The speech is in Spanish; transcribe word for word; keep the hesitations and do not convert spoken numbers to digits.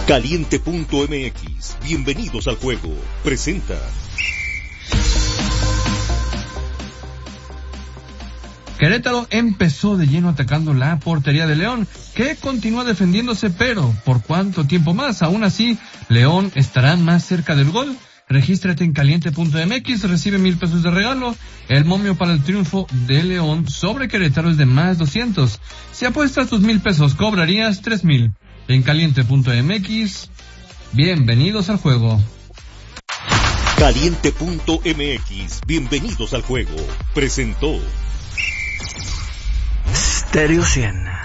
Caliente punto m x, bienvenidos al juego, presenta. Querétaro empezó de lleno atacando la portería de León, que continúa defendiéndose, pero ¿por cuánto tiempo más? Aún así, León estará más cerca del gol. Regístrate en Caliente punto m x, recibe mil pesos de regalo. El momio para el triunfo de León sobre Querétaro es de más doscientos. Si apuestas tus mil pesos, cobrarías tres mil. En Caliente punto m x, bienvenidos al juego. Caliente punto m x, bienvenidos al juego, presentó Stereo cien.